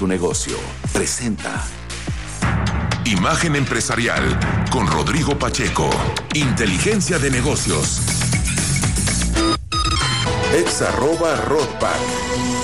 tu negocio. Presenta Imagen Empresarial con Rodrigo Pacheco. Inteligencia de negocios. @Rodpack.